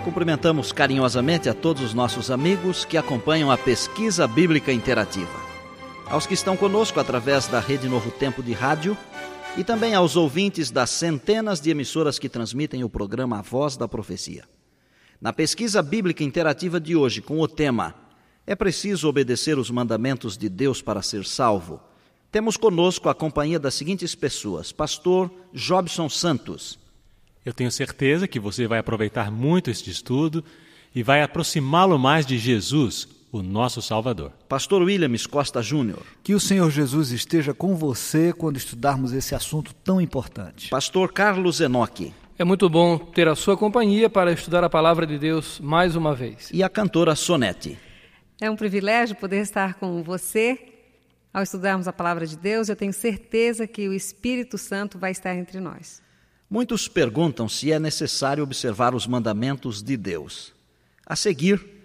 Cumprimentamos carinhosamente a todos os nossos amigos que acompanham a Pesquisa Bíblica Interativa. Aos que estão conosco através da Rede Novo Tempo de Rádio e também aos ouvintes das centenas de emissoras que transmitem o programa A Voz da Profecia. Na Pesquisa Bíblica Interativa de hoje, com o tema "É preciso obedecer os mandamentos de Deus para ser salvo?", temos conosco a companhia das seguintes pessoas: Pastor Jobson Santos. Eu tenho certeza que você vai aproveitar muito este estudo e vai aproximá-lo mais de Jesus, o nosso Salvador. Pastor Williams Costa Júnior. Que o Senhor Jesus esteja com você quando estudarmos esse assunto tão importante. Pastor Carlos Enoque. É muito bom ter a sua companhia para estudar a palavra de Deus mais uma vez. E a cantora Sonete. É um privilégio poder estar com você ao estudarmos a palavra de Deus. Eu tenho certeza que o Espírito Santo vai estar entre nós. Muitos perguntam se é necessário observar os mandamentos de Deus. A seguir,